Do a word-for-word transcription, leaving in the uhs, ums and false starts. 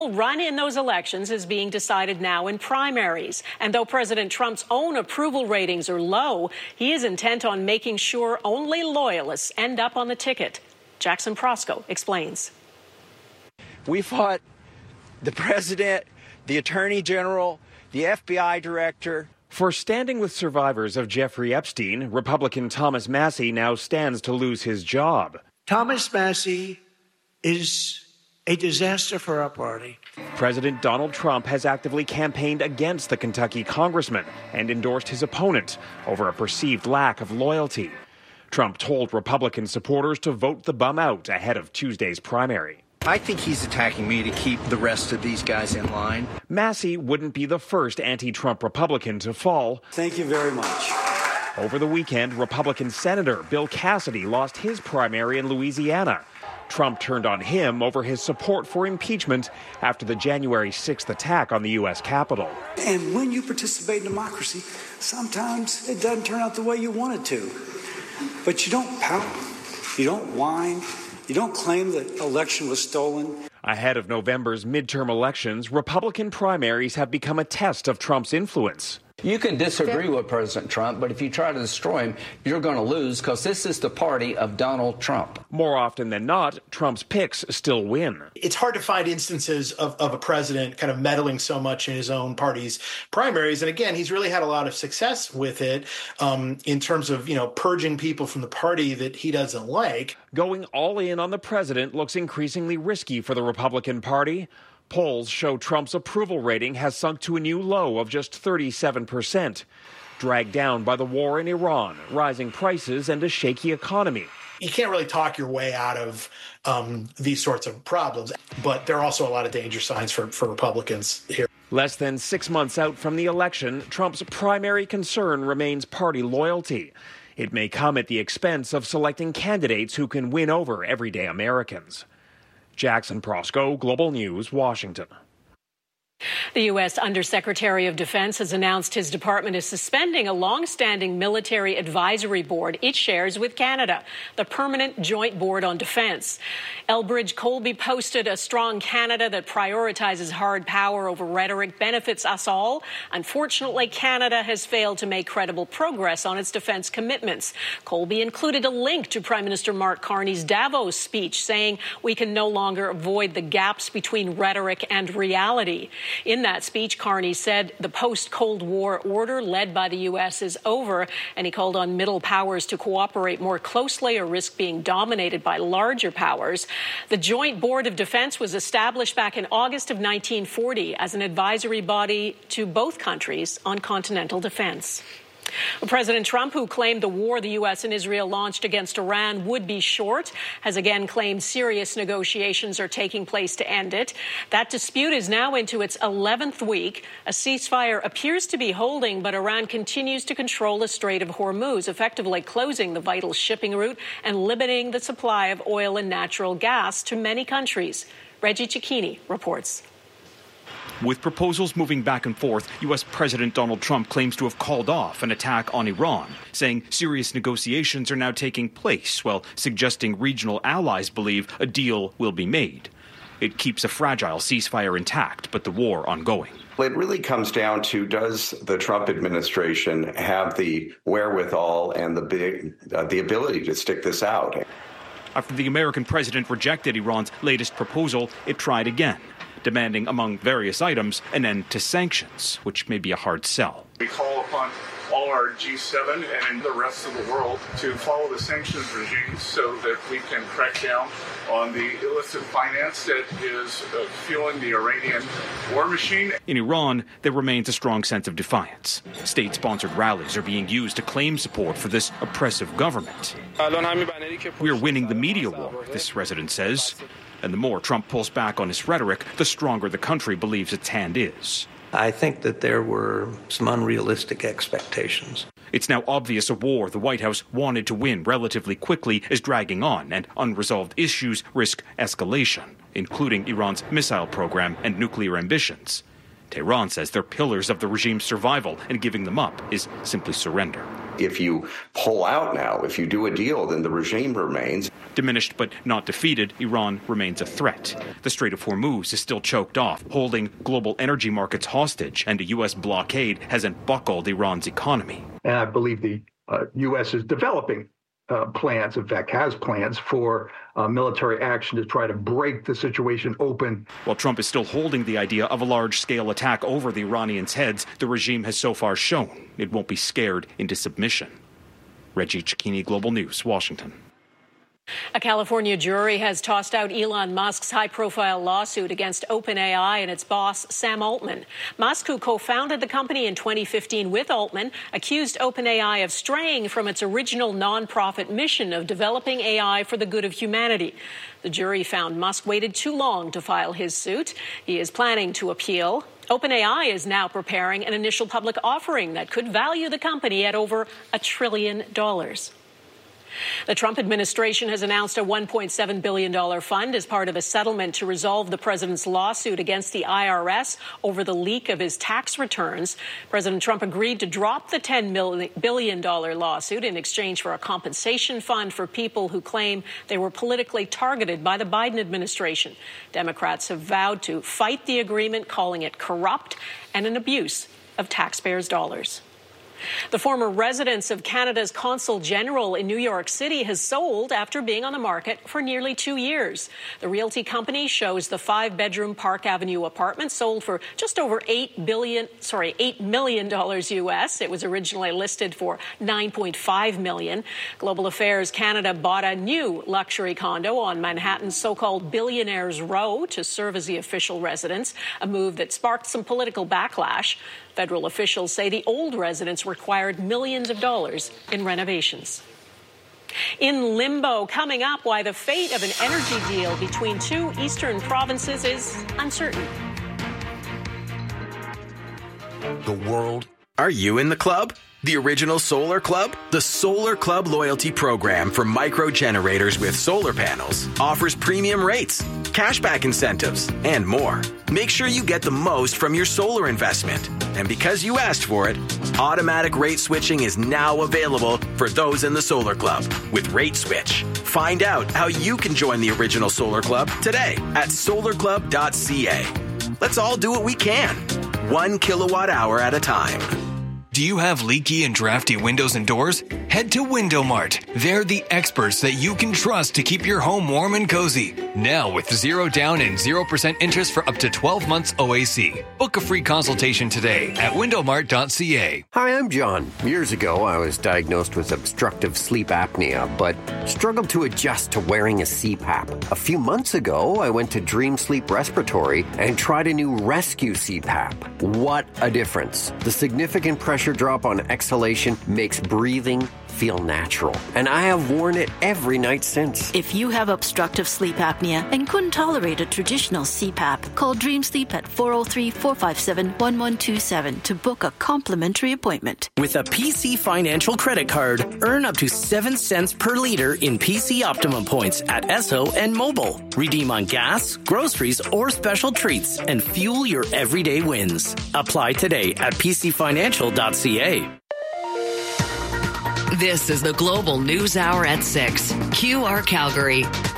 Run in those elections is being decided now in primaries. And though President Trump's own approval ratings are low, he is intent on making sure only loyalists end up on the ticket. Jackson Prosco explains. We fought the president, the attorney general, the F B I director. For standing with survivors of Jeffrey Epstein, Republican Thomas Massie now stands to lose his job. Thomas Massie is a disaster for our party. President Donald Trump has actively campaigned against the Kentucky congressman and endorsed his opponent over a perceived lack of loyalty. Trump told Republican supporters to vote the bum out ahead of Tuesday's primary. I think he's attacking me to keep the rest of these guys in line. Massie wouldn't be the first anti-Trump Republican to fall. Thank you very much. Over the weekend, Republican Senator Bill Cassidy lost his primary in Louisiana. Trump turned on him over his support for impeachment after the January sixth attack on the U S Capitol. And when you participate in democracy, sometimes it doesn't turn out the way you want it to. But you don't pout, you don't whine, you don't claim the election was stolen. Ahead of November's midterm elections, Republican primaries have become a test of Trump's influence. You can disagree with President Trump, but if you try to destroy him, you're going to lose because this is the party of Donald Trump. More often than not, Trump's picks still win. It's hard to find instances of, of a president kind of meddling so much in his own party's primaries. And again, he's really had a lot of success with it um, in terms of, you know, purging people from the party that he doesn't like. Going all in on the president looks increasingly risky for the Republican Party. Polls show Trump's approval rating has sunk to a new low of just thirty-seven percent, dragged down by the war in Iran, rising prices, and a shaky economy. You can't really talk your way out of um, these sorts of problems, but there are also a lot of danger signs for, for Republicans here. Less than six months out from the election, Trump's primary concern remains party loyalty. It may come at the expense of selecting candidates who can win over everyday Americans. Jackson Prosco, Global News, Washington. The U S Undersecretary of Defense has announced his department is suspending a long-standing military advisory board it shares with Canada, the Permanent Joint Board on Defense. Elbridge Colby posted a strong Canada that prioritizes hard power over rhetoric benefits us all. Unfortunately, Canada has failed to make credible progress on its defense commitments. Colby included a link to Prime Minister Mark Carney's Davos speech, saying we can no longer avoid the gaps between rhetoric and reality. In that speech, Carney said the post-Cold War order led by the U S is over, and he called on middle powers to cooperate more closely or risk being dominated by larger powers. The Joint Board of Defense was established back in August of nineteen forty as an advisory body to both countries on continental defense. President Trump, who claimed the war the U S and Israel launched against Iran would be short, has again claimed serious negotiations are taking place to end it. That dispute is now into its eleventh week. A ceasefire appears to be holding, but Iran continues to control the Strait of Hormuz, effectively closing the vital shipping route and limiting the supply of oil and natural gas to many countries. Reggie Cicchini reports. With proposals moving back and forth, U S President Donald Trump claims to have called off an attack on Iran, saying serious negotiations are now taking place, while suggesting regional allies believe a deal will be made. It keeps a fragile ceasefire intact, but the war ongoing. It really comes down to, does the Trump administration have the wherewithal and the big, uh, the ability to stick this out? After the American president rejected Iran's latest proposal, it tried again, demanding, among various items, an end to sanctions, which may be a hard sell. We call upon all our G seven and the rest of the world to follow the sanctions regime so that we can crack down on the illicit finance that is uh, fueling the Iranian war machine. In Iran, there remains a strong sense of defiance. State-sponsored rallies are being used to claim support for this oppressive government. We are winning the media war, this resident says. And the more Trump pulls back on his rhetoric, the stronger the country believes its hand is. I think that there were some unrealistic expectations. It's now obvious a war the White House wanted to win relatively quickly is dragging on, and unresolved issues risk escalation, including Iran's missile program and nuclear ambitions. Tehran says they're pillars of the regime's survival, and giving them up is simply surrender. if you pull out now, if you do a deal, then the regime remains. Diminished but not defeated, Iran remains a threat. The Strait of Hormuz is still choked off, holding global energy markets hostage, and a U S blockade hasn't buckled Iran's economy. And I believe the uh, U S is developing uh, plans, in fact, has plans for uh, military action to try to break the situation open. While Trump is still holding the idea of a large-scale attack over the Iranians' heads, the regime has so far shown it won't be scared into submission. Reggie Cecchini, Global News, Washington. A California jury has tossed out Elon Musk's high-profile lawsuit against OpenAI and its boss, Sam Altman. Musk, who co-founded the company in twenty fifteen with Altman, accused OpenAI of straying from its original nonprofit mission of developing A I for the good of humanity. The jury found Musk waited too long to file his suit. He is planning to appeal. OpenAI is now preparing an initial public offering that could value the company at over a trillion dollars. The Trump administration has announced a one point seven billion dollars fund as part of a settlement to resolve the president's lawsuit against the I R S over the leak of his tax returns. President Trump agreed to drop the ten billion dollars lawsuit in exchange for a compensation fund for people who claim they were politically targeted by the Biden administration. Democrats have vowed to fight the agreement, calling it corrupt and an abuse of taxpayers' dollars. The former residence of Canada's Consul General in New York City has sold after being on the market for nearly two years. The realty company shows the five-bedroom Park Avenue apartment sold for just over eight billion, sorry, eight million dollars U S. It was originally listed for nine point five million dollars. Global Affairs Canada bought a new luxury condo on Manhattan's so-called Billionaires Row to serve as the official residence, a move that sparked some political backlash. Federal officials say the old residence required millions of dollars in renovations. In limbo, coming up, why the fate of an energy deal between two eastern provinces is uncertain. The world. Are you in the club? The original Solar Club? The Solar Club loyalty program for micro generators with solar panels offers premium rates, cashback incentives, and more. Make sure you get the most from your solar investment. And because you asked for it, automatic rate switching is now available for those in the Solar Club with Rate Switch. Find out how you can join the original Solar Club today at solar club dot c a. Let's all do what we can, one kilowatt hour at a time. Do you have leaky and drafty windows and doors? Head to Window Mart. They're the experts that you can trust to keep your home warm and cozy. Now with zero down and zero percent interest for up to twelve months O A C. Book a free consultation today at window mart dot c a. Hi, I'm John. Years ago, I was diagnosed with obstructive sleep apnea, but struggled to adjust to wearing a C PAP. A few months ago, I went to Dream Sleep Respiratory and tried a new Rescue C PAP. What a difference. The significant pressure drop on exhalation makes breathing feel natural, and I have worn it every night since. If you have obstructive sleep apnea and couldn't tolerate a traditional C PAP, call Dream Sleep at four oh three, four five seven, one one two seven to book a complimentary appointment. With a P C Financial credit card, earn up to seven cents per liter in P C Optimum points at Esso and Mobile. Redeem on gas, groceries, or special treats and fuel your everyday wins. Apply today at p c financial dot c a. This is the Global News Hour at six. Q R Calgary.